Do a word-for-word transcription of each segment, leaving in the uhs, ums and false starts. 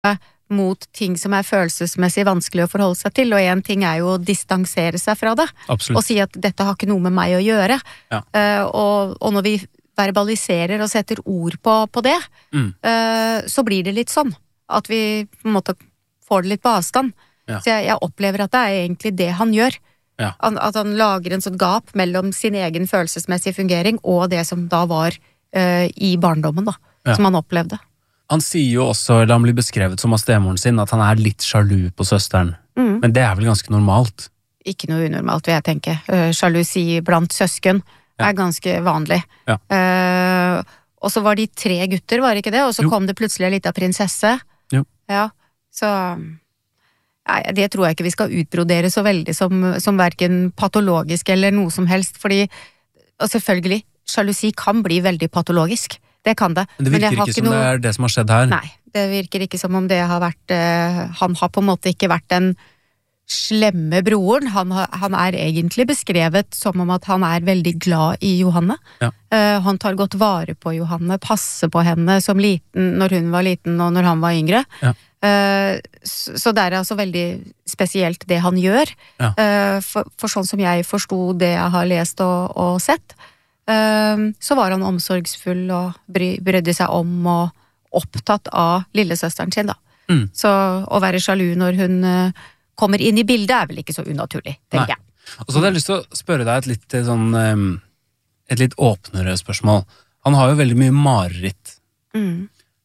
mot ting som er følelsesmessig vanskelig å forholde seg til, og en ting er jo å distansere seg fra det. Absolutt. Og si at dette har ikke noe med meg å gjøre. Ja. Uh, og, og når vi verbaliserer og setter ord på, på det, mm. uh, så blir det litt sånn. At vi på en måte får det litt på avstand. Ja. Så jeg, jeg opplever at det er egentlig det han gjør. Ja. At han lager en sånn gap mellom sin egen følelsesmessige fungering og det som da var uh, i barndommen da, ja. som han opplevde. Han sier jo også, eller han blir beskrevet som av stemoren sin, at han er litt sjalu på søsteren. Mm. Men det er vel ganske normalt? Ikke noe unormalt, vil jeg tenke. Uh, sjalusi blant søsken ja. er ganske vanlig. Ja. Uh, og så var de tre gutter, var det ikke det? Og så jo. Kom det plutselig en liten prinsesse. Jo. Ja, så... Nei, det tror jeg ikke vi skal utbrodere så veldig som, som hverken patologisk eller noe som helst, fordi, og selvfølgelig, sjalusi kan bli veldig patologisk. Det kan det. Men det virker Men ikke som noe... det er det som har skjedd her. Nei, det virker ikke som om det har vært, uh, han har på en måte ikke vært den slemme broren. Han, har, han er egentlig beskrevet som om at han er veldig glad i Johanne. Ja. Uh, han tar godt vare på Johanne, passer på henne som liten, når hun var liten og når han var yngre. Ja. Uh, så, så det er altså veldig spesielt det han gjør. Ja. Uh, for, for sånn som jeg forstod det jeg har lest og, og sett, uh, så var han omsorgsfull og bry, brydde seg om og opptatt av lillesøsteren sin da. Mm. Så å være sjalu når hun uh, kommer inn i bildet er vel ikke så unaturlig, tenker jeg. Og så hadde jeg lyst til å spørre deg et litt, sånn, um, et litt åpnere spørsmål. Han har jo veldig mye mareritt. Mm.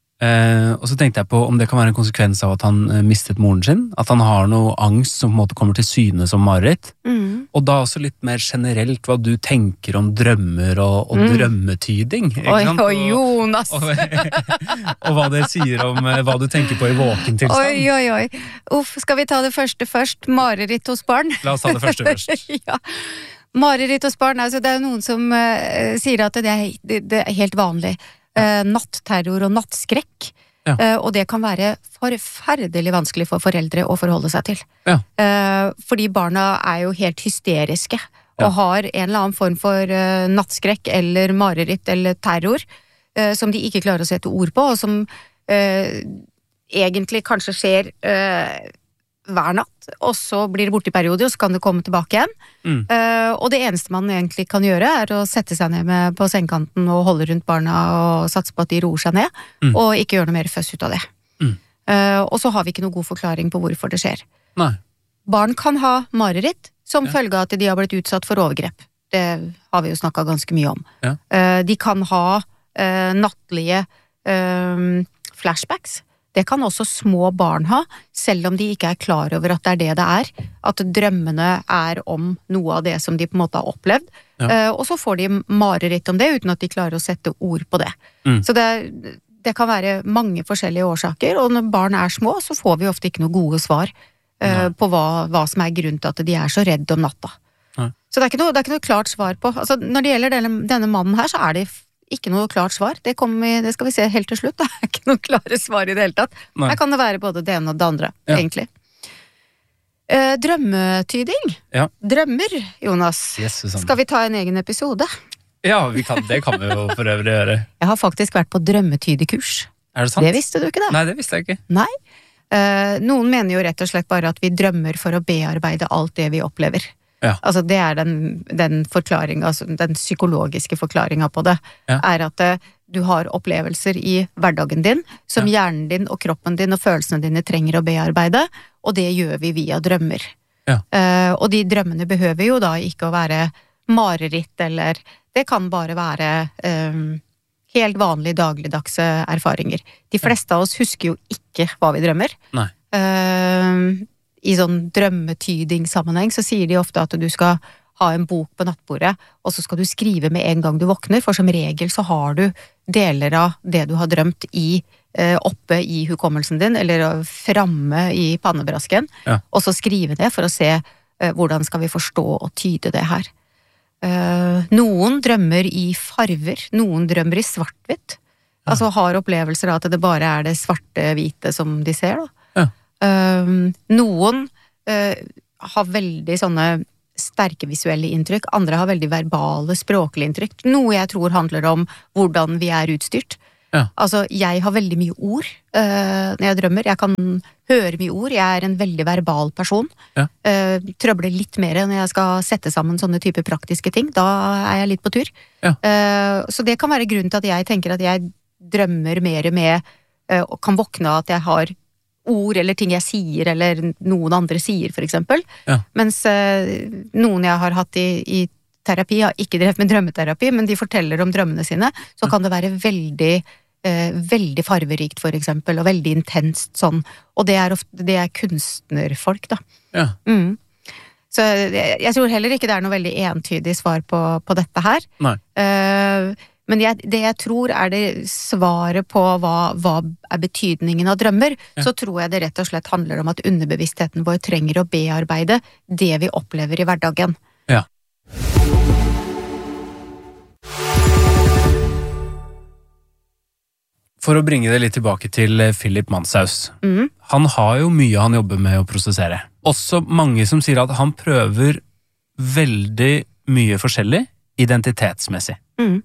Eh, og så tenkte jeg på om det kan være en konsekvens av at han eh, mistet moren sin, at han har noe angst som på en måte kommer til syne som mareritt, mm. og da også litt mer generelt hva du tenker om drømmer og, og mm. drømmetyding, ikke oi, sant? Oi, Jonas! Og, og, og hva det sier om eh, hva du tenker på i våken tilstand. Oi, oi, oi. Uff, skal vi ta det første først? Mareritt hos barn? La oss ta det første først. Ja. Mareritt hos barn, altså det er noen som uh, sier at det er, det, det er helt vanlig. Uh, nattterror og nattskrekk, ja. uh, og det kan være forferdelig vanskelig for foreldre å forholde seg til. Ja. Uh, fordi barna er jo helt hysteriske, ja. og har en eller annen form for uh, nattskrekk eller mareritt eller terror, uh, som de ikke klarer å sette ord på, og som uh, egentlig kanskje skjer uh, hver natt, og så blir det borte i perioder, og så kan det komme tilbake igjen. Mm. Uh, og det eneste man egentlig kan gjøre, er å sette seg ned med på sengekanten og holde rundt barna og satse på at de roer seg ned, mm. og ikke gjøre noe mer føss ut av det. Mm. Uh, og så har vi ikke noe god forklaring på hvorfor det skjer. Nei. Barn kan ha mareritt som ja. følge av at de har blitt utsatt for overgrep. Det har vi jo snakket ganske mye om. Ja. Uh, de kan ha uh, nattlige uh, flashbacks. Det kan også små barn ha, selv om de ikke er klar over at det er det det er. At drømmene er om noe av det som de på en måte har opplevd. Ja. Uh, og så får de mareritt om det, uten at de klarer å sette ord på det. Mm. Så det, det kan være mange forskjellige årsaker, og når barn er små, så får vi ofte ikke noe gode svar uh, på hva, hva som er grunnen til at de er så redde om natta. Nei. Så det er, ikke noe, det er ikke noe klart svar på. Altså, når det gjelder denne, denne mannen her, så er det ikke noe klart svar. Det, vi, det skal vi se helt til slutt. Det er ikke noe klare svar i det hele tatt. Nei. Her kan det være både det ene og det andre, ja. egentlig. Eh, drømmetyding. Ja. Drømmer, Jonas. Yes, skal vi ta en egen episode? Ja, vi kan, det kan vi jo for øvrig gjøre. Jeg har faktisk vært på drømmetydekurs. Er det sant? Det visste du ikke det? Nei, det visste jeg ikke. Nei. Eh, noen mener jo rett og slett bare at vi drømmer for å bearbeide alt det vi opplever. Ja. Altså det er den, den forklaringen, altså den psykologiske forklaringen på det, ja. er at uh, du har opplevelser i hverdagen din, som ja. hjernen din og kroppen din og følelsene dine trenger å bearbeide, og det gjør vi via drømmer. Ja. Uh, og de drømmene behøver jo da ikke å være mareritt, eller det kan bare være um, helt vanlige dagligdagse erfaringer. De fleste av oss husker jo ikke hva vi drømmer. Nei. Uh, I sånn drømmetyding-sammenheng så sier de ofte at du skal ha en bok på nattbordet, og så skal du skrive med en gang du våkner, for som regel så har du deler av det du har drømt i, eh, oppe i hukommelsen din, eller framme i pannebrasken, ja. og så skrive det for å se eh, hvordan skal vi forstå og tyde det her. Eh, noen drømmer i farver, noen drømmer i svart-hvitt, ja. altså har opplevelser av at det bare er det svarte-hvite som de ser da. Ja. Um, noen uh, har veldig sånne sterke visuelle inntrykk, andre har veldig verbale, språklige inntrykk, noe jeg tror handler om hvordan vi er utstyrt. Ja. Altså, jeg har veldig mye ord uh, når jeg drømmer. Jeg kan høre mye ord. Jeg er en veldig verbal person. Ja. Uh, trøbler litt mer når jeg skal sette sammen sånne typer praktiske ting. Da er jeg litt på tur. Ja. Uh, så det kan være grunnen til at jeg tenker at jeg drømmer mer med, uh, og kan våkne av at jeg har ord eller ting jeg sier, eller noen andre sier, for eksempel. Ja. Mens uh, noen jeg har hatt i, i terapi, har ikke drevet med drømmeterapi, men de forteller om drømmene sine, så kan det være veldig eh, veldig farverikt, for eksempel, og veldig intenst sånn. Og det er, ofte, det er kunstnerfolk, da. Ja. Mm. Så jeg, jeg tror heller ikke det er noe veldig entydig svar på, på dette her. Nei. Uh, men jeg, det jeg tror er det svaret på hva, hva er betydningen av drømmer, Ja. så tror jeg det rett og slett handler om at underbevisstheten vår trenger å bearbeide det vi opplever i hverdagen. Ja. For å bringe det litt tilbake til Philip Manshaus. Mm. Han har jo mye han jobber med å prosessere. Også mange som sier at han prøver veldig mye forskjellig identitetsmessig. Mm.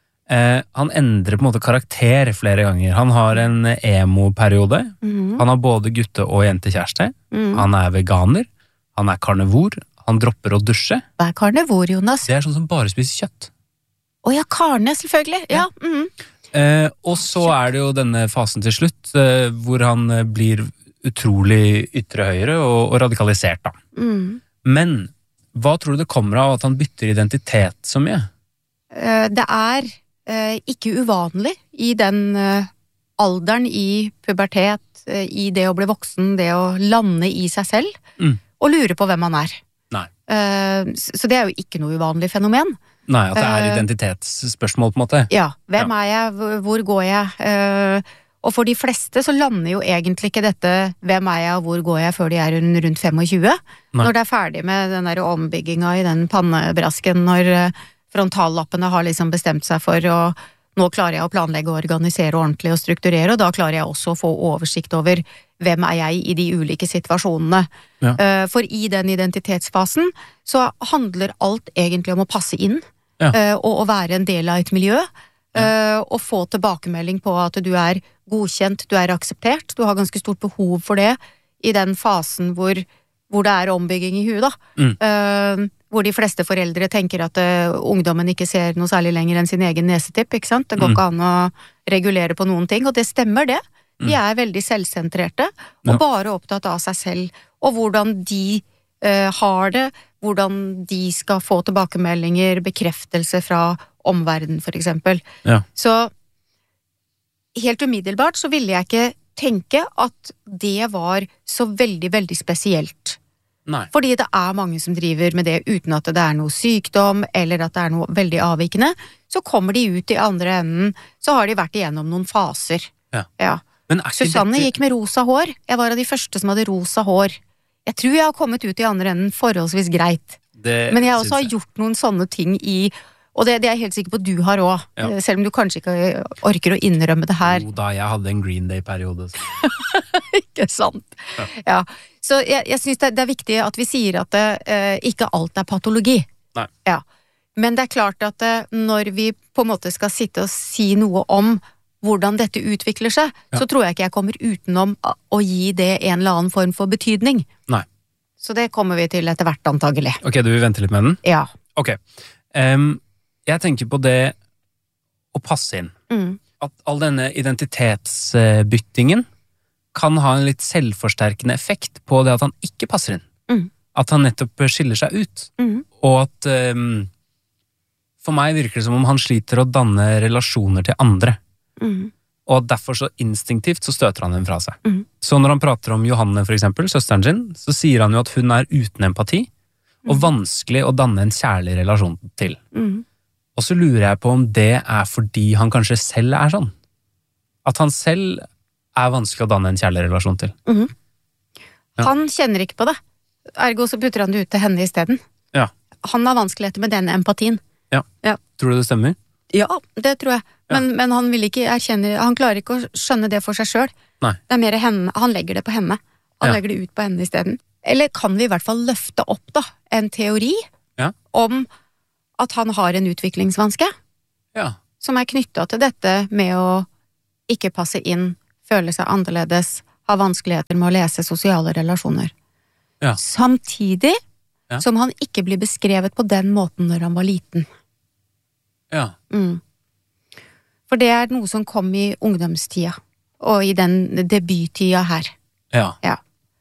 Eh, han endrer på en måte karakter flere ganger. Han har en emo-periode. Mm. Han har både gutte- og jentekjæreste. Mm. Han er veganer. Han er karnivor. Han dropper å dusje. Hva er karnivor, Jonas? Det er sånn som bare spiser kjøtt. Å ja, karne, selvfølgelig. Ja. Mm. Eh, og så er det jo denne fasen til slutt, eh, hvor han eh, blir utrolig ytre høyre og, og radikalisert, da. Mm. Men hva tror du det kommer av at han bytter identitet så mye? Eh, Det er eh, ikke uvanlig i den eh, alderen, i pubertet, eh, i det å bli voksen, det å lande i seg selv, Mm. og lure på hvem man er. Nei. Eh, s- Så det er jo ikke noe uvanlig fenomen. Nei, at det er Eh, identitetsspørsmål på en måte. Ja, hvem er jeg, hvor- hvor går jeg? Eh, Og for de fleste så lander jo egentlig ikke dette hvem er jeg og hvor går jeg før de er rund- rundt tjuefem, Nei. når det er ferdig med den der ombygginga i den pannebrasken, når eh, frontallappene har liksom bestemt seg for å nå klarer jeg å planlegge og organisere ordentlig og strukturere, og da klarer jeg også å få oversikt over hvem er jeg i de ulike situasjonene. Ja. Eh, For i den identitetsfasen så handler alt egentlig om å passe inn, Ja. eh, og å være en del av et miljø, eh, og få tilbakemelding på at du er godkjent, du er akseptert, du har ganske stort behov for det i den fasen hvor, hvor det er ombygging i huet, da. Mm. Eh, hvor de fleste foreldre tenker at eh, ungdommen ikke ser noe særlig lenger enn sin egen nesetipp, ikke sant? Det går Mm. ikke an å regulere på noen ting, og det stemmer det. De Mm. er veldig selvsentrerte, og Ja. bare opptatt av seg selv, og hvordan de eh, har det, hvordan de skal få tilbakemeldinger, bekreftelse fra omverdenen, for eksempel. Ja. Så helt umiddelbart så ville jeg ikke tenke at det var så veldig, veldig spesielt. Nei. Fordi det er mange som driver med det uten at det er noe sykdom, eller at det er noe veldig avvikende. Så kommer de ut i andre enden, så har de vært igjennom noen faser. Ja. Ja. Men er ikke Susanne dette- gikk med rosa hår. Jeg var av de første som hadde rosa hår. Jeg tror jeg har kommet ut i andre enden forholdsvis greit. det Men jeg også syns har gjort noen sånne ting i, og det, det er jeg helt sikker på at du har også, Ja. eh, selv om du kanskje ikke orker å innrømme det her. Jo da, jeg hadde en Green Day-periode. så- Ikke sant? Ja. Ja. Så jeg, jeg synes det, det er viktig at vi sier at det, eh, ikke alt er patologi. Nei. Ja. Men det er klart at eh, når vi på en måte skal sitte og si noe om hvordan dette utvikler seg, Ja. så tror jeg ikke jeg kommer utenom å- å gi det en eller annen form for betydning. Nei. Så det kommer vi til etter hvert, antagelig. Ok, du vil vente litt med den? Ja. Ok. Em, jeg tenker på det å passe inn. Mm. At all denne identitetsbyttingen kan ha en litt selvforsterkende effekt på det at han ikke passer inn. Mm. At han nettopp skiller seg ut. Mm. Og at em, for meg virker det som om han sliter å danne relasjoner til andre. Mm. Og derfor så instinktivt så støter han dem fra seg. Mhm. Så når han prater om Johanne, for eksempel, søsteren sin, så sier han jo at hun er uten empati, og vanskelig å danne en kjærlig relasjon til. Mm. Og så lurer jeg på om det er fordi han kanskje selv er sånn. At han selv er vanskelig å danne en kjærlig relasjon til. Mhm. Ja. Han kjenner ikke på det. Ergo så putter han det ut til henne isteden. Ja. Han har vanskeligheter med den empatien. Tror du det stemmer? Ja, det tror jeg. Ja. Men, men han vil ikke erkjenne, han klarer ikke å skjønne det for seg sjøl. Nei. Det er mer henne, han legger det på henne. Han Ja. legger det ut på henne isteden. Eller kan vi i hvert fall løfte opp da, en teori Ja. om at han har en utviklingsvanske, Ja. som er knytta til dette med å ikke passe inn, føle seg annerledes, ha vanskeligheter med å lese sosiale relasjoner. Ja. Samtidig ja. som han ikke blir beskrevet på den måten når han var liten. Ja. Mm. For det er noe som kom i ungdomstida, og i den debuttida her. Ja. Ja.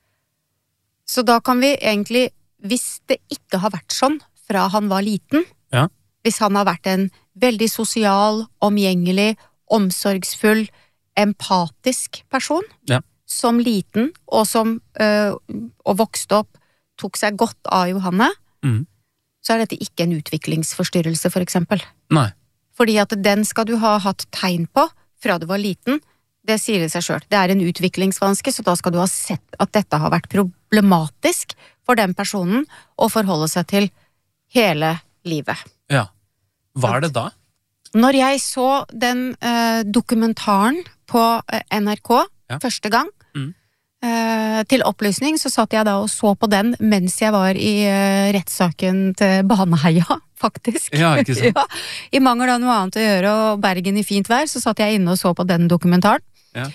Så da kan vi egentlig, hvis det ikke har vært sånn fra han var liten, ja. hvis han har vært en veldig sosial, omgjengelig, omsorgsfull, empatisk person, ja. som liten, og som øh, og vokste opp, tok seg godt av Johanne, mm. så er dette ikke en utviklingsforstyrrelse, for eksempel. Nei. Fordi at den skal du ha hatt tegn på fra du var liten, det sier det seg selv. Det er en utviklingsvanske, så da skal du ha sett at dette har vært problematisk for den personen å forholde seg til hele livet. Ja. Hva er det da? Når jeg så den eh, dokumentaren på eh, N R K ja. første gang, mm. eh, til opplysning, så satt jeg da og så på den mens jeg var i eh, rettssaken til Baneheia, faktisk. Ja, ikke sant? ja. I mangel av noe annet å gjøre, og Bergen i fint vær, så satt jeg inne og så på den dokumentaren. Ja.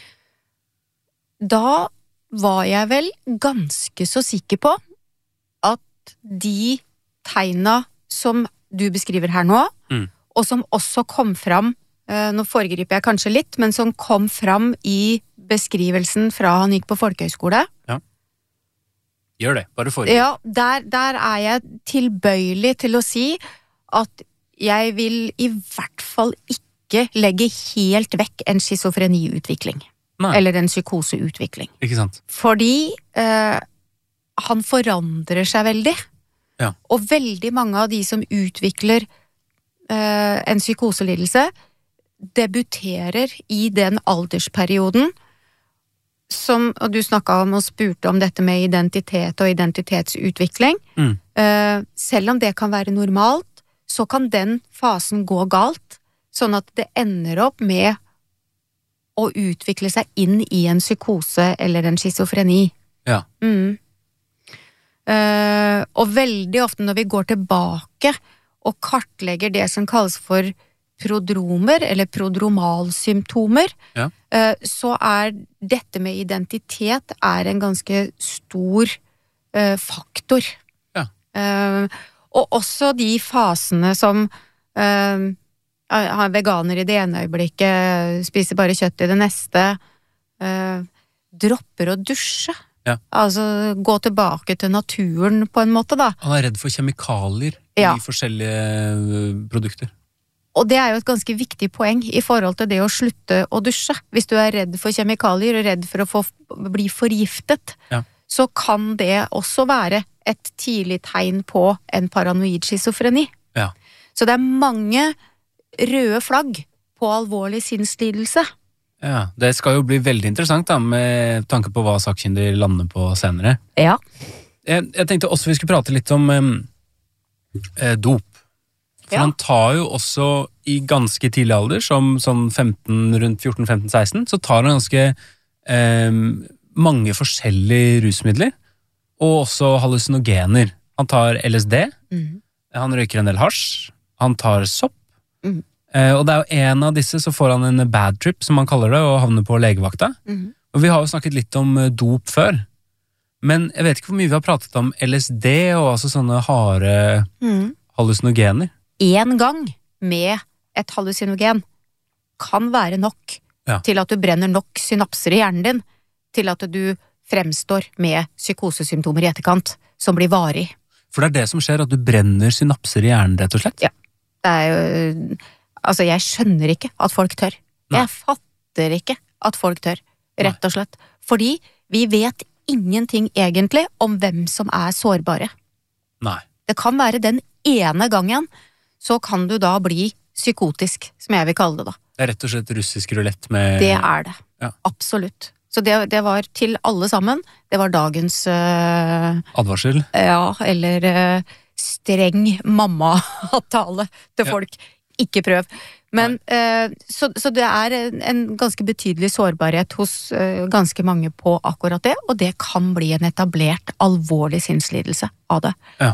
Da var jeg vel ganske så sikker på at de tegna som du beskriver her nå, mm. og som også kom fram, eh, nå foregriper jeg kanskje litt, men som kom fram i beskrivelsen fra han gikk på folkehøyskole. Ja. Gjør det, bare foregrip. Ja, der, der er jeg tilbøyelig til å si at jeg vil i hvert fall ikke legge helt vekk en schizofreniutvikling. Nei. Eller en psykoseutvikling. Ikke sant? Fordi eh, han forandrer seg veldig. Ja. Og veldig mange av de som utvikler eh, en psykoselidelse, debuterer i den aldersperioden som, og du snakket om og spurte om dette med identitet og identitetsutvikling. Mm. Eh, selv om det kan være normalt, så kan den fasen gå galt, sånn at det ender opp med å utvikle seg inn i en psykose eller en schizofreni. Ja. Mm. Uh, og veldig ofte når vi går tilbake og kartlegger det som kalles for prodromer, eller prodromalsymptomer, ja. uh, så er dette med identitet er en ganske stor uh, faktor. Ja. Uh, og også de fasene som uh, har veganer i det ene øyeblikket, spiser bare kjøtt i det neste, uh, dropper å dusje. Ja. Altså gå tilbake til naturen på en måte da. Han er redd for kjemikalier ja. i forskjellige produkter. Og det er jo et ganske viktig poeng i forhold til det å slutte å dusje. Hvis du er redd for kjemikalier og redd for å få, bli forgiftet, ja. så kan det også være et tidlig tegn på en paranoid schizofreni. Ja. Så det er mange røde flagg på alvorlig sinnslidelse. Ja, det skal jo bli veldig interessant da, med tanke på hva sakkyndig lander på senere. Ja. Jeg, jeg tenkte også vi skulle prate litt om um, eh, dop. For ja. han tar jo også i ganske tidlig alder, som sånn femten, rundt fjorten femten seksten, så tar han ganske um, mange forskjellige rusmidler, og også hallusinogener. Han tar L S D, mm. han røyker en del hasj, han tar sopp, mm. eh, og det er jo en av disse, så får han en bad trip, som han kaller det, og havner på legevakta. Mm. Og vi har jo snakket litt om uh, dop før, men jeg vet ikke hvor mye vi har pratet om L S D, og altså sånne harde mm. hallusinogener. En gang med et hallusinogen kan være nok ja. til at du brenner nok synapser i hjernen din, til at du fremstår med psykosesymptomer i etterkant, som blir varig. For det er det som skjer, at du brenner synapser i hjernen, rett og slett? Ja. Det er jo, altså jeg skjønner ikke at folk tør. Nei. Jeg fatter ikke at folk tør, rett og slett. Fordi vi vet ingenting egentlig om hvem som er sårbare. Nei. Det kan være den ene gangen, så kan du da bli psykotisk, som jeg vil kalle det da. Det er rett og slett russisk rulett med... Det er det. Ja. Absolutt. Så det, det var til alle sammen. Det var dagens... Uh, advarsel? Ja, eller uh, streng mamma-tale til folk. Ja. Ikke prøv. Men, uh, så, så det er en, en ganske betydelig sårbarhet hos uh, ganske mange på akkurat det, og det kan bli en etablert, alvorlig sinnslidelse av det. Ja.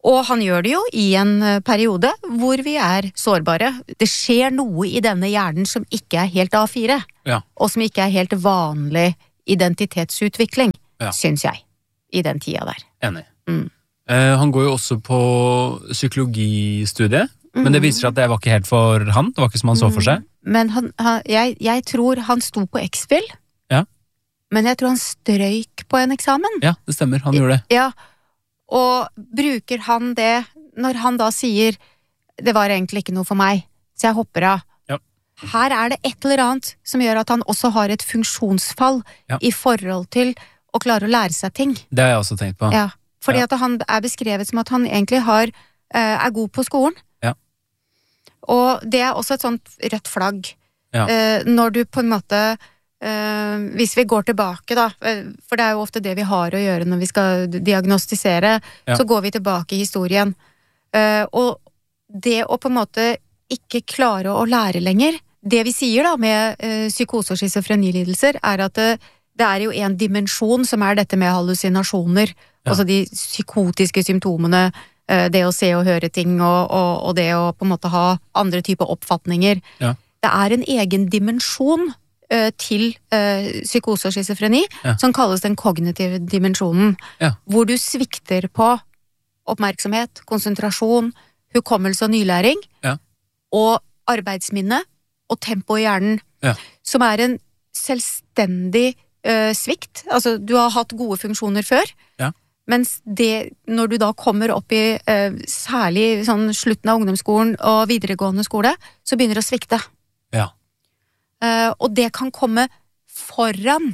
Og han gjør det jo i en periode hvor vi er sårbare. Det skjer noe i denne hjernen som ikke er helt A fire, ja. og som ikke er helt vanlig identitetsutvikling, ja. syns jeg, i den tida der. Enig. Mm. Eh, han går jo også på psykologistudiet, mm. men det viser seg at det var ikke helt for han, det var ikke som han så for seg. Men han, han, jeg, jeg tror han sto på X-Fill, ja. men jeg tror han strøyk på en eksamen. Ja, det stemmer, han gjorde det. Ja, og bruker han det når han da sier det var egentlig ikke noe for meg, så jeg hopper av. Ja. Her er det et eller annet som gjør at han også har et funksjonsfall ja. i forhold til å klare å lære seg ting. Det har jeg også tenkt på. Ja, fordi ja. at han er beskrevet som at han egentlig har, er god på skolen. Ja. Og det er også et sånt rødt flagg. Ja. Når du på en måte Uh, hvis vi går tilbake da, for det er jo ofte det vi har å gjøre når vi skal diagnostisere, ja. så går vi tilbake i historien. Uh, og det å på en måte ikke klare å lære lenger, det vi sier da med uh, psykose- og schizofrenilidelser, er at det, det er jo en dimensjon som er dette med hallusinasjoner, ja. altså de psykotiske symptomene, uh, det å se og høre ting, og, og, og det å på en måte ha andre typer oppfatninger. Ja. Det er en egen dimensjon til uh, psykose og schizofreni, ja. som kalles den kognitive dimensjonen, ja. hvor du svikter på oppmerksomhet, konsentrasjon, hukommelse og nylæring, ja. og arbeidsminne, og tempo i hjernen, ja. som er en selvstendig uh, svikt. Altså, du har hatt gode funksjoner før, ja. mens det, når du da kommer opp i uh, særlig sånn slutten av ungdomsskolen og videregående skole, så begynner det å svikte. Ja. Uh, og det kan komme foran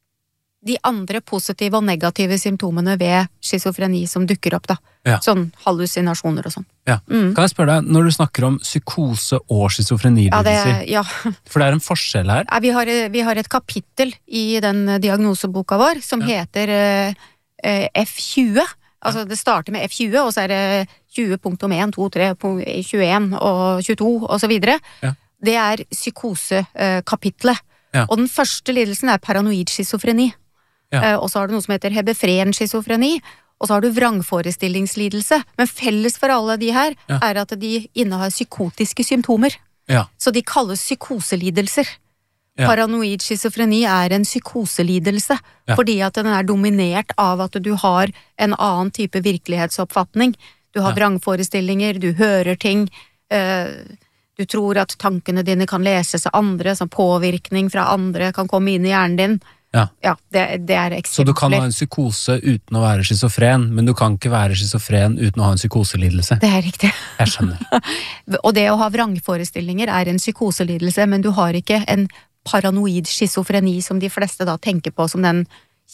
de andre positive og negative symptomene ved schizofreni som dukker opp da. Ja. Sånn hallusinasjoner og sånn. Ja. Mm. Kan jeg spørre deg, når du snakker om psykose og schizofrenilidelser, ja, ja. for det er en forskjell her? Ja, vi, har, vi har et kapittel i den diagnoseboka vår som ja. heter uh, F tjue. Altså ja. Det starter med F tjue, og så er det tjue punktum en, to, tre, tjueen og tjueto og så videre. Ja. Det er psykosekapitlet. Ja. Og den første lidelsen er paranoid schizofreni. Ja. Uh, og så har du noe som heter hebefren schizofreni, og så har du vrangforestillingslidelse. Men felles for alle de her ja. er at de innehar psykotiske symptomer. Ja. Så de kalles psykoselidelser. Ja. Paranoid schizofreni er en psykoselidelse, ja. fordi at den er dominert av at du har en annen type virkelighetsoppfatning. Du har ja. vrangforestillinger, du hører ting, uh, du tror at tankene dine kan leses av andre, som påvirkning fra andre kan komme inn i hjernen din. Ja, ja det, det er eksempler. Så du kan ha en psykose uten å være schizofren, men du kan ikke være schizofren uten å ha en psykoselidelse? Det er riktig. Jeg skjønner. Og det å ha vrangforestillinger er en psykoselidelse, men du har ikke en paranoid schizofreni som de fleste da tenker på som den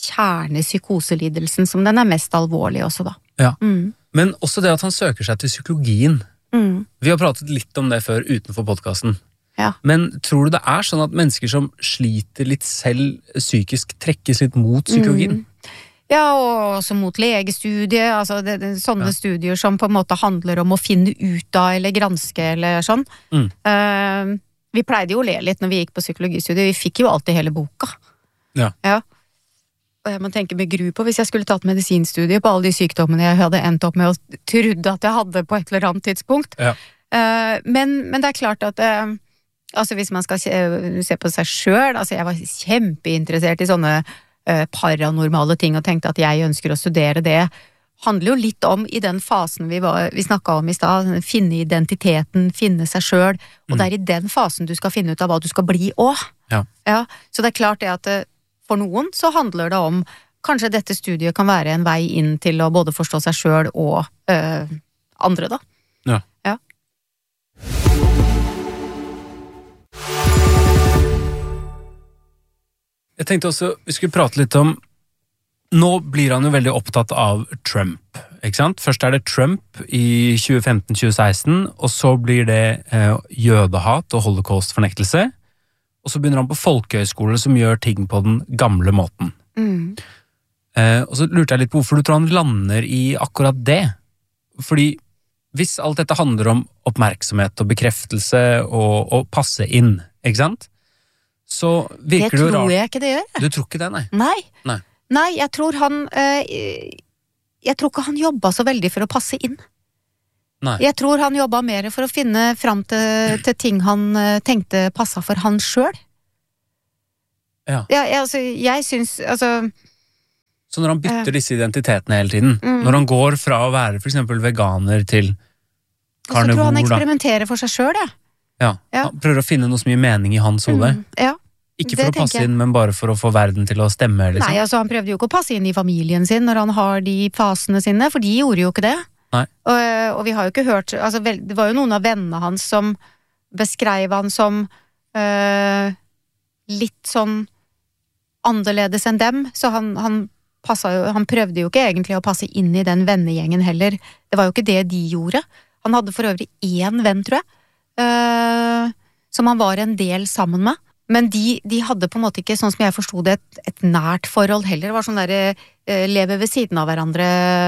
kjernepsykoselidelsen, som den er mest alvorlig også da. Ja, mm. Men også det at han søker seg til psykologien. Mm. Vi har pratet litt om det før utenfor podcasten. Ja. Men tror du det er sånn at mennesker som sliter litt selv psykisk trekkes litt mot psykologien? Mm. Ja, og også mot legestudiet, altså det, det, sånne ja. studier som på en måte handler om å finne ut av eller granske eller sånn. Mm. Uh, vi pleide jo å le litt når vi gikk på psykologistudiet, vi fikk jo alltid hele boka. Ja. Ja. Og jeg må tenke med gru på hvis jeg skulle tatt medisinstudiet på alle de sykdommene jeg hadde endt opp med og trodde at jeg hadde på et eller annet tidspunkt. Ja. Uh, men, men det er klart at uh, altså hvis man skal se, se på seg selv, altså jeg var kjempeinteressert i sånne uh, paranormale ting og tenkte at jeg ønsker å studere det. Handler jo litt om i den fasen vi, var, vi snakket om i sted, finne identiteten, finne seg selv, og mm. det er i den fasen du skal finne ut av hva du skal bli også. Ja. Ja, så det er klart det at uh, for noen så handler det om kanskje dette studiet kan være en vei inn til å både forstå seg selv og øh, andre da. Ja. Ja. Jeg tenkte også vi skulle prate litt om nå blir han jo veldig opptatt av Trump, ikke sant? Først er det Trump i tjue femten til tjue seksten, og så blir det eh, jødehat og holocaust-fornektelse. Og så begynner han på folkehøyskole som gjør ting på den gamle måten. Mm. Eh, og så lurte jeg litt på hvorfor du tror han lander i akkurat det. Fordi hvis alt dette handler om oppmerksomhet og bekreftelse og, og passe inn, ikke sant? Så virker det jo rart. Det tror jeg ikke det gjør. Du tror ikke det, nei? Nei. Nei. Nei, jeg tror han øh, jeg tror ikke han jobbet så veldig for å passe inn. Nei. Jeg tror han jobbet mer for å finne fram til, til ting han uh, tenkte passet for han selv. Ja. Ja, jeg, altså, jeg synes, altså... Så når han bytter uh, disse identitetene hele tiden, mm. når han går fra å være for eksempel veganer til karnivor, så tror han eksperimenterer for seg selv, ja. Ja, ja. Han prøver å finne noe som gir mening i hans hode. Mm, ja. Ikke for å passe inn, men bare for å få verden til å stemme, liksom. Nei, altså han prøvde jo ikke å passe inn i familien sin når han har de fasene sine, for de gjorde jo ikke det. Nei. Og, og vi har jo ikke hørt, altså det var jo noen av vennene hans som beskrev han som øh, litt sånn annerledes enn dem, så han, han, passet jo, han prøvde jo ikke egentlig å passe inn i den vennegjengen heller. Det var jo ikke det de gjorde. Han hadde for øvrig én venn, tror jeg, øh, som han var en del sammen med. Men de, de hadde på en måte ikke, sånn som jeg forstod det, et, et nært forhold heller. Det var sånn der eh, leve ved siden av hverandre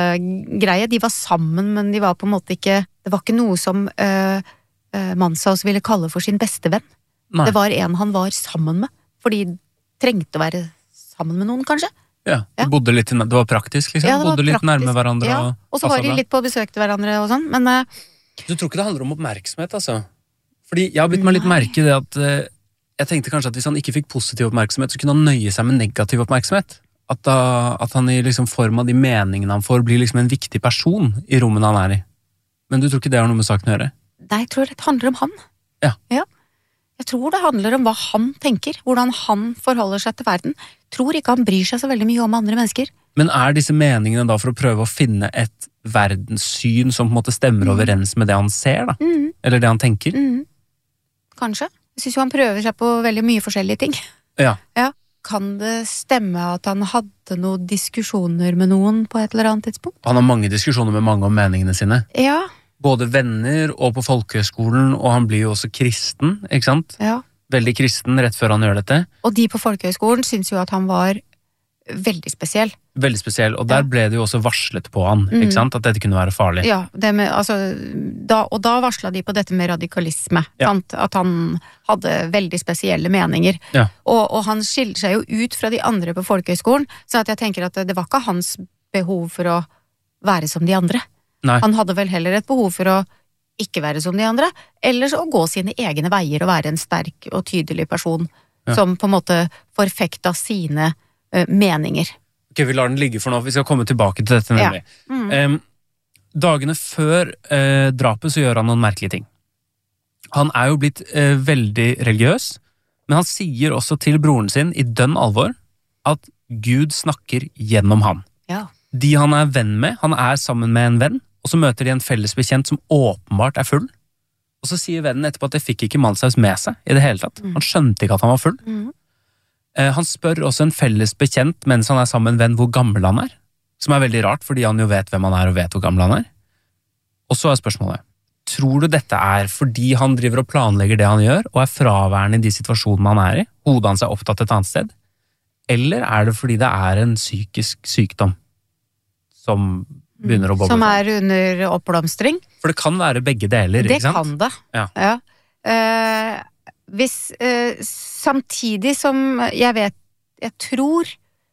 greie. De var sammen, men de var på en måte ikke, det var ikke noe som eh, eh, Manshaus ville kalle for sin beste venn. Nei. Det var en han var sammen med, fordi de trengte å være sammen med noen, kanskje. Ja, de ja. bodde litt, det var praktisk, liksom. Ja, det var bodde litt praktisk. Nærme hverandre. Ja, og så var de litt på besøk til hverandre og sånn, men... Eh, du tror ikke det handler om oppmerksomhet, altså? Fordi jeg har blitt meg litt merke i det at... Eh, Jeg tenkte kanskje at hvis han ikke fikk positiv oppmerksomhet, så kunne han nøye seg med negativ oppmerksomhet. At, da, at han i liksom form av de meningene han får, blir liksom en viktig person i rommene han er i. Men du tror ikke det har noe med saken å gjøre? Nei, jeg tror det handler om han. Ja. Ja. Jeg tror det handler om hva han tenker, hvordan han forholder seg til verden. Jeg tror ikke han bryr seg så veldig mye om andre mennesker. Men er disse meningene da for å prøve å finne et verdenssyn som på en måte stemmer mm. overens med det han ser, da? Mm. Eller det han tenker? Mm. Kanskje. Jeg synes jo han prøver seg på veldig mye forskjellige ting. Ja. Ja. Kan det stemme at han hadde noen diskusjoner med noen på et eller annet tidspunkt? Han har mange diskusjoner med mange om meningene sine. Ja. Både venner og på folkehøyskolen, og han blir jo også kristen, ikke sant? Ja. Veldig kristen rett før han gjør dette. Og de på folkehøyskolen synes jo at han var veldig spesiell. Veldig spesiell, og der ja. ble det jo også varslet på han, mm. ikke sant? At dette kunne være farlig. Ja, det med, altså, da, og da varslet de på dette med radikalisme, ja. sant? At han hadde veldig spesielle meninger. Ja. Og, og han skiller seg jo ut fra de andre på folkehøyskolen, så at jeg tenker at det, det var ikke hans behov for å være som de andre. Nei. Han hadde vel heller et behov for å ikke være som de andre, eller så å gå sine egne veier og være en sterk og tydelig person, ja. som på en måte forfekta sine uh, meninger. Ok, vi lar den ligge for nå, vi skal komme tilbake til dette nemlig. Ja. Mm. Um, dagene før uh, drapet så gjør han noen merkelige ting. Han er jo blitt uh, veldig religiøs, men han sier også til broren sin i dønn alvor at Gud snakker gjennom han. Ja. De han er venn med, han er sammen med en venn, og så møter de en felles bekjent som åpenbart er full. Og så sier vennen etterpå at det fikk ikke Manshaus med seg i det hele tatt. Mm. Han skjønte ikke at han var full. Mm. Han spør også en felles bekjent mens han er sammen med en venn hvor gammel han er, som er veldig rart, fordi han jo vet hvem han er og vet hvor gammel han er. Og så er spørsmålet, tror du dette er fordi han driver og planlegger det han gjør, og er fraværende i de situasjonene han er i, hodet hans er opptatt et annet sted, eller er det fordi det er en psykisk sykdom som begynner å boble? Som er under oppblomstring? For det kan være begge deler, det ikke sant? Det kan det, ja. ja. Uh, hvis, uh, samtidig som jeg vet, jeg tror,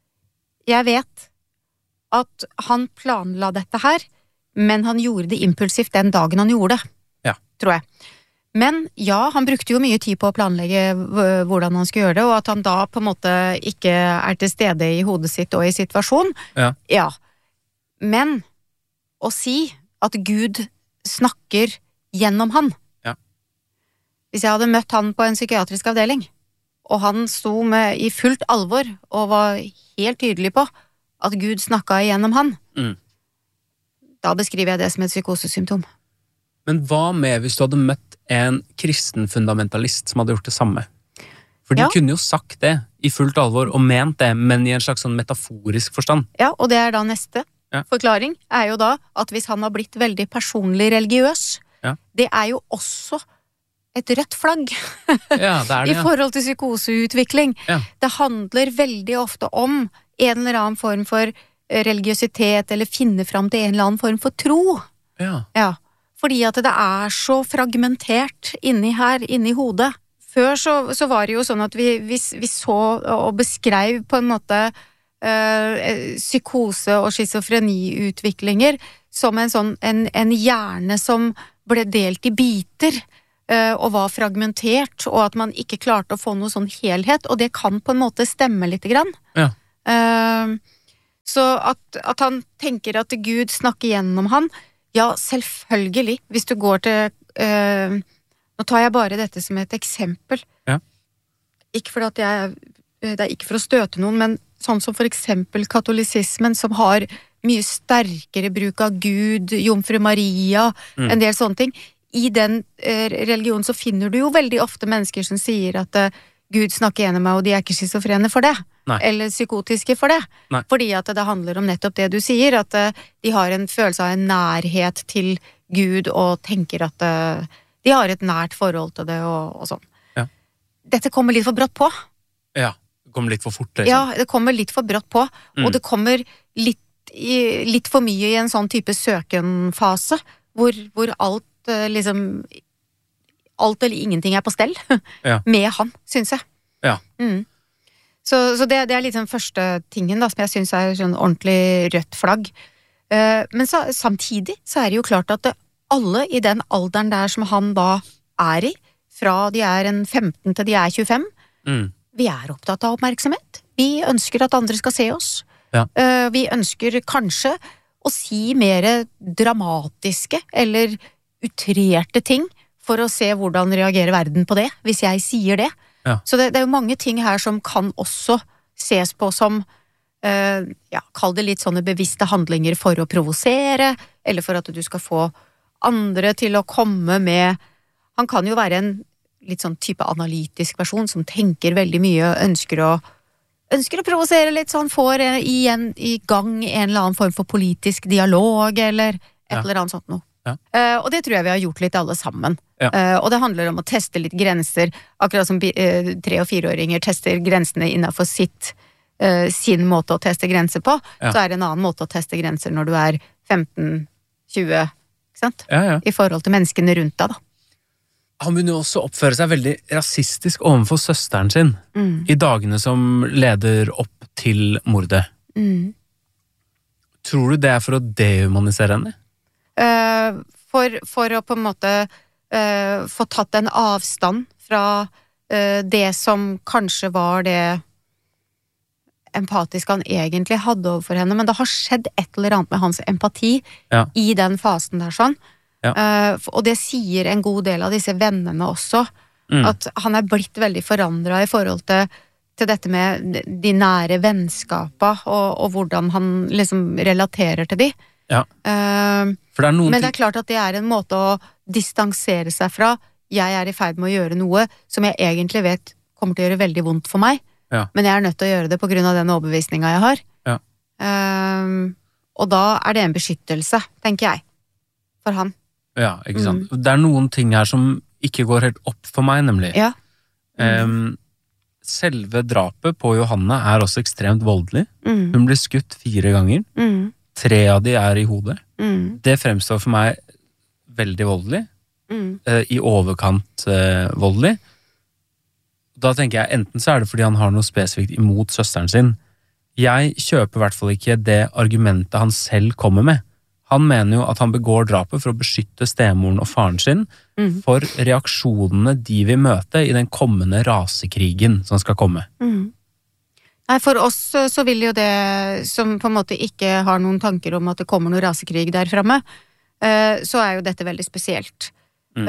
jeg vet at han planla dette her, men han gjorde det impulsivt den dagen han gjorde det, ja. tror jeg. Men ja, han brukte jo mye tid på å planlegge hvordan han skulle gjøre det, og at han da på en måte ikke er til stede i hodet sitt og i situasjon. Ja. Ja. Men å si at Gud snakker gjennom han. Ja. Hvis jeg hadde møtt han på en psykiatrisk avdeling, og han sto med i fullt alvor og var helt tydelig på at Gud snakket gjennom han, mm. da beskriver jeg det som et psykosesymptom. Men hva med hvis du hadde møtt en kristen fundamentalist som hadde gjort det samme? For de ja. kunne jo sagt det i fullt alvor og ment det, men i en slags sånn metaforisk forstand. Ja, og det er da neste ja. forklaring, er jo da at hvis han har blitt veldig personlig religiøs, ja. det er jo også et rødt flagg ja, det er det, i forhold til psykoseutvikling. Ja. Det handler veldig ofte om en eller annen form for religiøsitet, eller finne fram til en eller annen form for tro. Ja. Ja. Fordi at det er så fragmentert inni her, inni hodet. Før så, så var det jo sånn at vi, vi, vi så og beskrev på en måte uh, psykose og schizofreniutviklinger som en sånn, en, en hjerne som ble delt i biter, uh, og var fragmentert, og at man ikke klarte å få noe sånn helhet, og det kan på en måte stemme litt grann. Ja. Uh, så at, at han tenker at Gud snakker gjennom han, ja, selvfølgelig, hvis du går til, uh, nå tar jeg bare dette som et eksempel, ja. Ikke for at jeg, det er ikke for å støte noen, men sånn som for eksempel katolisismen, som har mye sterkere bruk av Gud, Jomfru Maria, mm. en del sånne ting. I den eh, religionen så finner du jo veldig ofte mennesker som sier at eh, Gud snakker gjennom meg, og de er ikke schizofrene for det. Nei. Eller psykotiske for det. Nei. Fordi at det handler om nettopp det du sier, at eh, de har en følelse av en nærhet til Gud, og tenker at eh, de har et nært forhold til det, og, og sånn. Ja. Dette kommer litt for brått på. Ja, det kommer litt for fort, liksom. Ja, det kommer litt for brått på, mm. og det kommer litt I, litt for mye i en sånn type søkenfase, hvor, hvor alt liksom alt eller ingenting er på stell ja. med han, synes jeg. Ja. Mm. Så, så det, det er liksom første tingen da, som jeg synes er sånn ordentlig rødt flagg. Uh, men så, samtidig så er det jo klart at det, alle i den alderen der som han da er i, fra de er en femten til de er tjuefem, mm. vi er opptatt av oppmerksomhet. Vi ønsker at andre skal se oss. Ja. Uh, vi ønsker kanskje å si mer dramatiske eller utrerte ting for å se hvordan reagerer verden på det, hvis jeg sier det. Ja. Så det, det er jo mange ting her som kan også ses på som uh, ja, kall det litt sånne bevisste handlinger for å provosere, eller for at du skal få andre til å komme med. Han kan jo være en litt sånn type analytisk person som tenker veldig mye og ønsker å ønsker å provosere litt, så han får igjen i gang en eller annen form for politisk dialog, eller et ja. eller annet sånt noe. Ja. Uh, og det tror jeg vi har gjort litt alle sammen. Ja. Uh, og det handler om å teste litt grenser, akkurat som uh, tre- og fireåringer tester grensene innenfor sitt, uh, sin måte å teste grenser på, ja. så er det en annen måte å teste grenser når du er femten tjue, ikke sant? Ja, ja. I forhold til menneskene rundt deg da. Han begynner også å oppføre seg veldig rasistisk overfor søsteren sin mm. i dagene som leder opp til mordet. Mm. Tror du det er for å dehumanisere henne? Uh, for, for å på en måte uh, få tatt en avstand fra uh, det som kanskje var det empatiske han egentlig hadde overfor henne, men det har skjedd et eller annet med hans empati ja. I den fasen der sånn. Ja. Uh, og det sier en god del av disse vennene også, mm. at han er blitt veldig forandret i forhold til, til dette med de nære vennskapene, og, og hvordan han liksom relaterer til de. Ja. Uh, For det er noen men det er klart at det er en måte å distansere seg fra. Jeg er i ferd med å gjøre noe som jeg egentlig vet kommer til å gjøre veldig vondt for meg, ja. Men jeg er nødt til å gjøre det på grunn av den overbevisningen jeg har. Ja. Uh, og da er det en beskyttelse, tenker jeg, for han. Ja, ikke sant. Mm. Det er noen ting her som ikke går helt opp for meg, nemlig. Ja. Mm. Um, selve drapet på Johanne er også ekstremt voldelig. Mm. Hun blir skutt fire ganger. Mm. Tre av de er i hodet. Mm. Det fremstår for meg veldig voldelig. Mm. Uh, I overkant uh, voldelig. Da tenker jeg, enten så er det fordi han har noe spesifikt imot søsteren sin. Jeg kjøper i hvert fall ikke det argumentet han selv kommer med. Han mener jo at han begår drapet for å beskytte stemoren og faren sin mm. for reaksjonene de vil møte i den kommende rasekrigen som skal komme. Mm. Nei, for oss så vil jo det, som på en måte ikke har noen tanker om at det kommer noe rasekrig der fremme, så er jo dette veldig spesielt. Mm.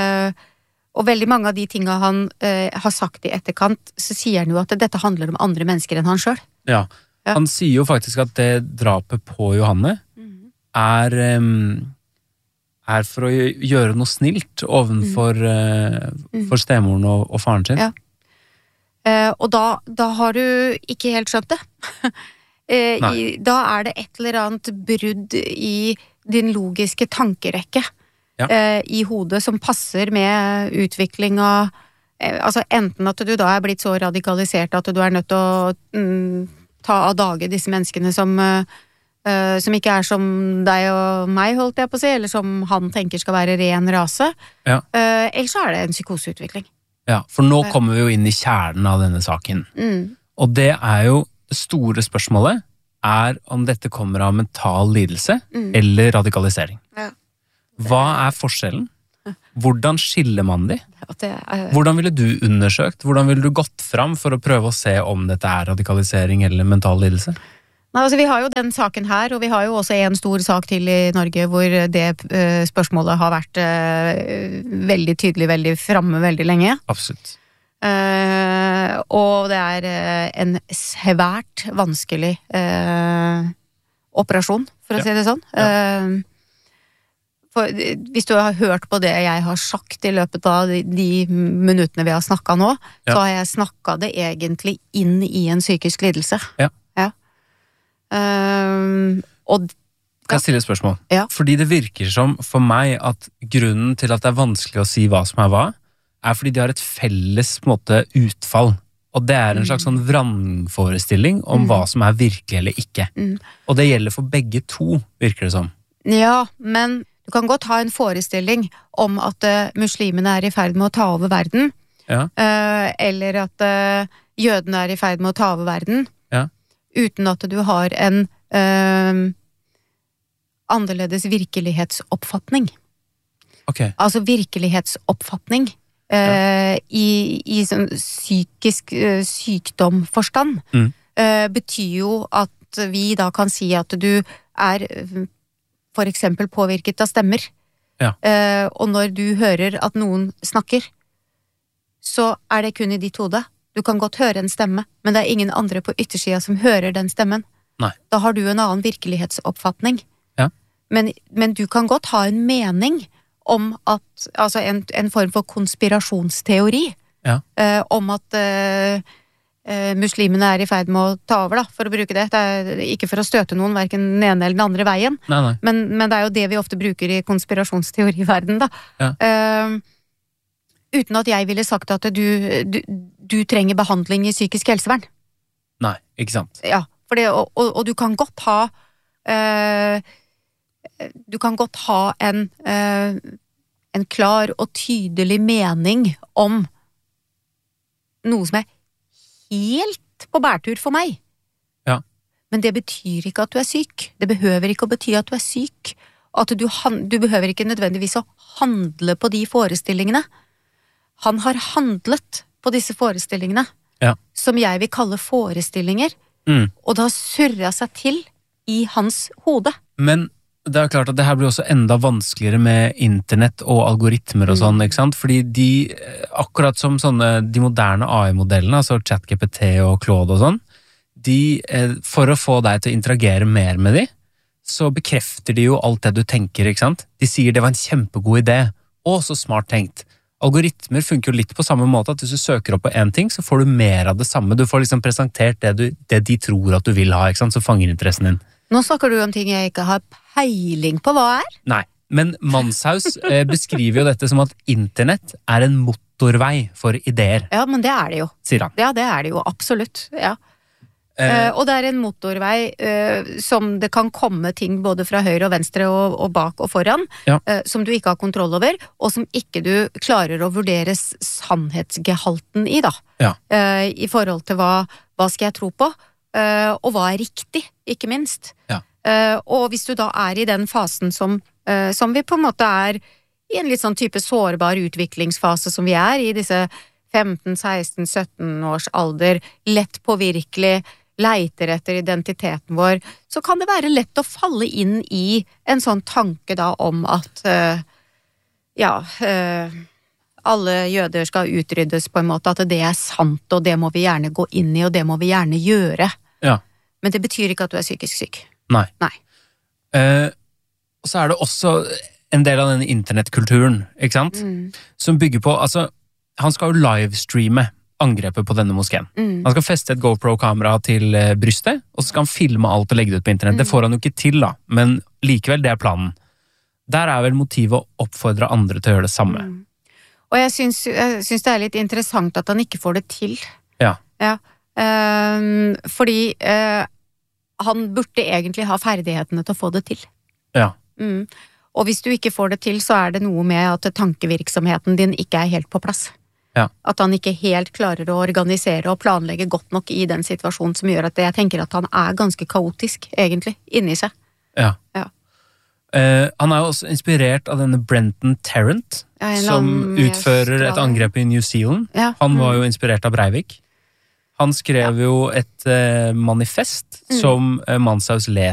Og veldig mange av de tingene han har sagt i etterkant, så sier han jo at dette handler om andre mennesker enn han selv. Ja, ja. Han sier jo faktisk at det drapet på Johanne Er, um, er for å gjøre noe snilt ovenfor mm. uh, for stemoren og, og faren sin. Ja. Uh, og da, da har du ikke helt skjønt det. uh, i, da er det et eller annet brudd i din logiske tankerekke ja. uh, i hodet som passer med utvikling av uh, altså enten at du da er blitt så radikalisert at du er nødt til å um, ta av dage disse menneskene som uh, Uh, som ikke er som deg og meg, holdt jeg på å si, eller som han tenker skal være ren rase. Ja. Uh, ellers så er det en psykoseutvikling. Ja, for nå kommer vi jo inn i kjernen av denne saken. Mm. Og det er jo det store spørsmålet er om dette kommer av mental lidelse Mm. eller radikalisering. Ja. Hva er forskjellen? Hvordan skiller man de? At det er, Hvordan ville du undersøkt? Hvordan ville du gått fram for å prøve å se om dette er radikalisering eller mental lidelse? Nei, altså vi har jo den saken her, og vi har jo også en stor sak til i Norge hvor det eh, spørsmålet har vært eh, veldig tydelig, veldig framme veldig lenge. Absolutt. Eh, og det er eh, en svært vanskelig eh, operasjon, for å Ja. si det sånn. Eh, for eh, hvis du har hørt på det jeg har sagt i løpet av de, de minuttene vi har snakket nå, Ja. så har jeg snakket det egentlig inn i en psykisk lidelse. Ja. Ja. Eh, og Kan jeg stille et spørsmål? Ja. Fordi det virker som for meg at grunnen til at det er vanskelig å si hva som er hva, er fordi de har et felles på en måte, utfall. Og det er en slags sånn vrangforestilling om Mm. hva som er virkelig eller ikke. Mm. Og det gjelder for begge to, virker det som. Ja, men du kan godt ha en forestilling om at eh, muslimene er i ferd med å ta over verden, Ja. eh, eller at eh, jødene er i ferd med å ta over verden, Ja. uten at du har en eh, annerledes virkelighetsoppfatning. Ok. Altså virkelighetsoppfatning eh, i, i sånn psykisk eh, sykdomforstand Mm. eh, betyr jo at vi da kan si at du er eh, for eksempel påvirket av stemmer. Ja. Eh, og når du hører at noen snakker, så er det kun i ditt hode. Du kan godt høre en stemme, men det er ingen andre på yttersida som hører den stemmen. Nei. Da har du en annen virkelighetsoppfatning. Ja. Men, men du kan godt ha en mening om at, altså en, en form for konspirasjonsteori, Ja. eh, om at eh, eh, muslimene er i ferd med å ta over, da, for å bruke det. Det er ikke for å støte noen, hverken den ene eller den andre veien, Nei, nei. men, men det er jo det vi ofte bruker i konspirasjonsteoriverden, da. Ja. Eh, uten at jeg ville sagt at du, du, du trenger behandling i psykisk helsevern. Nei, ikke sant. Ja, for det, og, og, og du kan godt ha eh, du kan godt ha en eh, en klar og tydelig mening om noe som er helt på bærtur for meg. Ja. Men det betyr ikke at du er syk. Det behøver ikke å bety at du er syk. At du, han, du behøver ikke nødvendigvis å handle på de forestillingene. Han har handlet på disse forestillingene, Ja. som jeg vil kalle forestillinger, Mm. og det har surret seg til i hans hode. Men det er klart at det her blir også enda vanskeligere med internett og algoritmer og sånn, ikke sant? Fordi de, akkurat som sånne, de moderne A I-modellene, altså ChatGPT og Claude og sånn, de, eh, for å få deg til å interagere mer med de, så bekrefter de jo alt det du tenker, ikke sant? De sier det var en kjempegod idé, og så smart tenkt. Algoritmer funker jo litt på samme måte, at hvis du søker opp på en ting, så får du mer av det samme. Du får liksom presentert det, du, det de tror at du vil ha, ikke sant? Så fanger interessen din. Nå snakker du om ting jeg ikke har peiling på hva er. Nei, men Manshaus eh, beskriver jo dette som at internett er en motorvei for ideer, Ja, men det er det jo. sier han. Ja, det er det jo, absolutt. Ja. Eh, Eh, og det er en motorvei eh, som det kan komme ting både fra høyre og venstre og, og bak og foran, Ja. eh, som du ikke har kontroll over, og som ikke du klarer å vurdere s- sannhetsgehalten i, da. Ja. Eh, I forhold til hva, hva skal jeg tro på, eh, og hva er riktig, ikke minst. Ja. Eh, og hvis du da er i den fasen som, eh, som vi på en måte er i en litt sånn type sårbar utviklingsfase som vi er i disse femten, seksten, sytten års alder, lett påvirkelig, leiter etter identiteten vår, så kan det være lett å falle inn i en sånn tanke da om at eh, ja, eh, alle jøder skal utryddes på en måte, at det er sant, og det må vi gjerne gå inn i, og det må vi gjerne gjøre. Ja. Men det betyr ikke at du er psykisk syk. Nei. Nei. Eh, og så er det også en del av denne internettkulturen, ikke sant? Mm. Som bygger på, altså, han skal jo livestreame angrepet på denne moskeen. Mm. Han skal feste et GoPro-kamera til eh, brystet, og så skal han filme alt og legge det ut på internett. Det får han jo ikke til da, men likevel, det er planen. Der er vel motivet å oppfordre andre til å gjøre det samme. Mm. Og jeg syns, jeg syns det er litt interessant at han ikke får det til. Ja. Ja. Ehm, fordi eh, han burde egentlig ha ferdighetene til å få det til. Ja. Mm. Og hvis du ikke får det til, så er det noe med at tankevirksomheten din ikke er helt på plass. Ja. At han ikke helt klarer å organisere og planlegge godt nok i den situasjonen som gjør at jeg tenker at han er ganske kaotisk, egentlig, inni seg. Ja. Ja. Uh, han er jo også inspirert av denne Brenton Tarrant, Ja, en som annen i utfører et Australia. angrep i New Zealand. Ja. Han var Mm. jo inspirert av Breivik. Han skrev jo et uh, manifest Mm. som uh, Manshaus leser